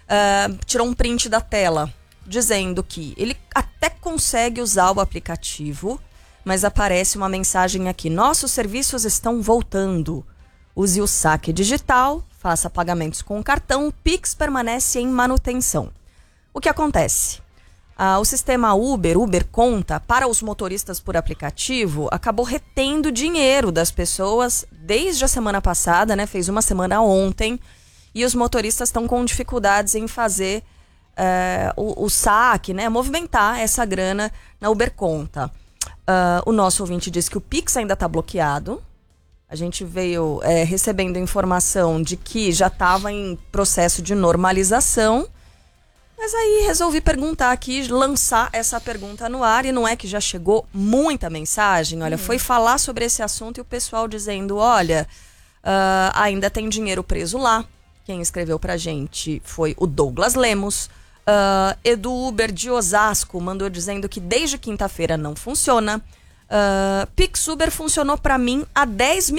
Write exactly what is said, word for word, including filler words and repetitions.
uh, tirou um print da tela, dizendo que ele até consegue usar o aplicativo, mas aparece uma mensagem aqui: nossos serviços estão voltando. Use o saque digital, faça pagamentos com cartão, o Pix permanece em manutenção. O que acontece? Ah, o sistema Uber, Uber Conta, para os motoristas por aplicativo, acabou retendo dinheiro das pessoas desde a semana passada, né? Fez uma semana ontem, e os motoristas estão com dificuldades em fazer é, o, o saque, né? Movimentar essa grana na Uber Conta. Uh, o nosso ouvinte disse que o Pix ainda está bloqueado. A gente veio é, recebendo informação de que já estava em processo de normalização. Mas aí resolvi perguntar aqui, lançar essa pergunta no ar, e não é que já chegou muita mensagem. Olha, uhum. Foi falar sobre esse assunto e o pessoal dizendo, olha, uh, ainda tem dinheiro preso lá. Quem escreveu pra gente foi o Douglas Lemos. Uh, Edu Uber de Osasco mandou dizendo que desde quinta-feira não funciona. Uh, Pix Uber funcionou pra mim há dez minutos.